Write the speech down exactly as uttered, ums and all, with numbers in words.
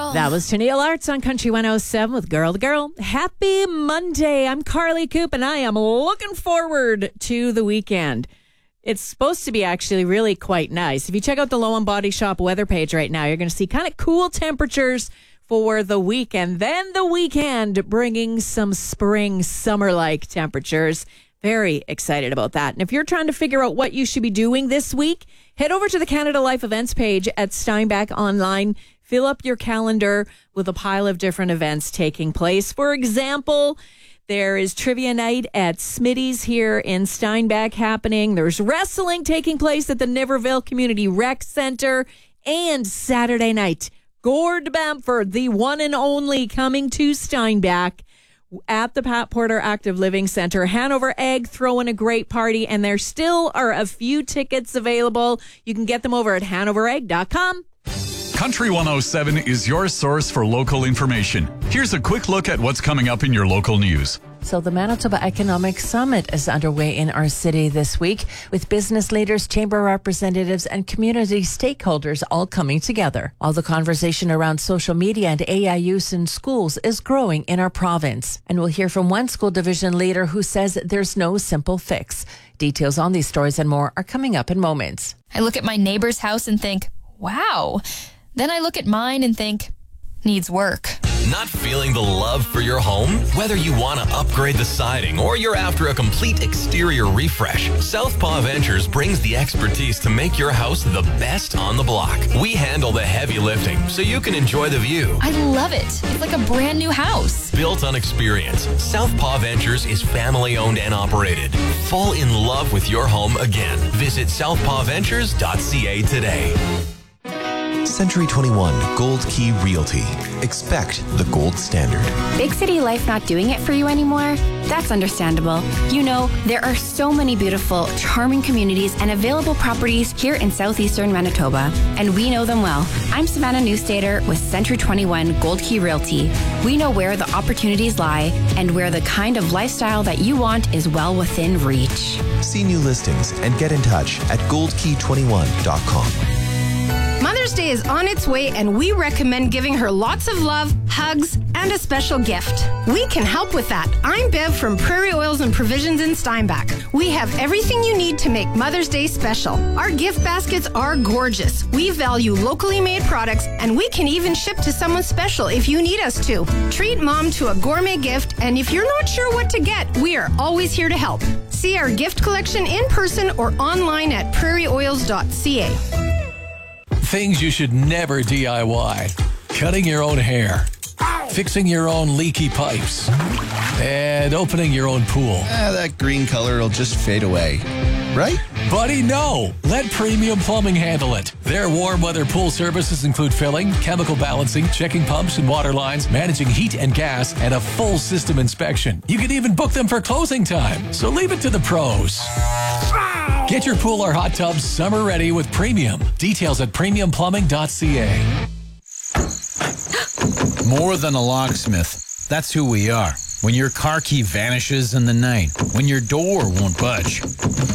girl. That was Tennille Arts on Country one oh seven with Girl to Girl. Happy Monday. I'm Carly Coop, and I am looking forward to the weekend. It's supposed to be actually really quite nice. If you check out the Low and Body Shop weather page right now, you're going to see kind of cool temperatures for the weekend. Then the weekend bringing some spring, summer-like temperatures. Very excited about that. And if you're trying to figure out what you should be doing this week, head over to the Canada Life events page at Steinbach Online. Fill up your calendar with a pile of different events taking place. For example, there is trivia night at Smitty's here in Steinbach happening. There's wrestling taking place at the Niverville Community Rec Center. And Saturday night, Gord Bamford, the one and only, coming to Steinbach at the Pat Porter Active Living Center. Hanover Egg throwing a great party, and there still are a few tickets available. You can get them over at hanover egg dot com. Country one oh seven is your source for local information. Here's a quick look at what's coming up in your local news. So the Manitoba Economic Summit is underway in our city this week, with business leaders, chamber representatives, and community stakeholders all coming together. All the conversation around social media and A I use in schools is growing in our province. And we'll hear from one school division leader who says there's no simple fix. Details on these stories and more are coming up in moments. I look at my neighbor's house and think, wow. Then I look at mine and think, needs work. Not feeling the love for your home? Whether you want to upgrade the siding or you're after a complete exterior refresh, Southpaw Ventures brings the expertise to make your house the best on the block. We handle the heavy lifting so you can enjoy the view. I love it. It's like a brand new house. Built on experience, Southpaw Ventures is family owned and operated. Fall in love with your home again. Visit southpaw ventures dot c a today. Century twenty-one Gold Key Realty. Expect the gold standard. Big city life not doing it for you anymore? That's understandable. You know, there are so many beautiful, charming communities and available properties here in southeastern Manitoba, and we know them well. I'm Savannah Newstater with Century twenty-one Gold Key Realty. We know where the opportunities lie and where the kind of lifestyle that you want is well within reach. See new listings and get in touch at gold key twenty-one dot com. Mother's Day is on its way, and we recommend giving her lots of love, hugs, and a special gift. We can help with that. I'm Bev from Prairie Oils and Provisions in Steinbach. We have everything you need to make Mother's Day special. Our gift baskets are gorgeous. We value locally made products, and we can even ship to someone special if you need us to. Treat mom to a gourmet gift, and if you're not sure what to get, we are always here to help. See our gift collection in person or online at prairie oils dot c a. Things you should never D I Y. Cutting your own hair. Fixing your own leaky pipes. And opening your own pool. Ah, that green color will just fade away. Right? Buddy, no. Let Premium Plumbing handle it. Their warm weather pool services include filling, chemical balancing, checking pumps and water lines, managing heat and gas, and a full system inspection. You can even book them for closing time. So leave it to the pros. Get your pool or hot tub summer ready with Premium. Details at premium plumbing dot c a. More than a locksmith. That's who we are. When your car key vanishes in the night. When your door won't budge.